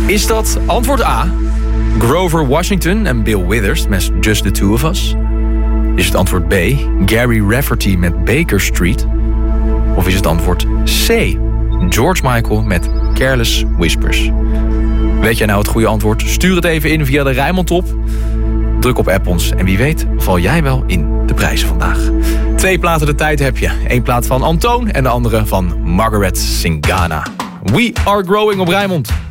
Is dat antwoord A, Grover Washington en Bill Withers met Just the Two of Us? Is het antwoord B, Gary Rafferty met Baker Street? Of is het antwoord C, George Michael met Careless Whispers? Weet jij nou het goede antwoord? Stuur het even in via de Rijnmond-top. Druk op app ons en wie weet val jij wel in de prijzen vandaag. 2 platen de tijd heb je. 1 plaat van Antoon en de andere van Margaret Singana. We are growing op Rijnmond.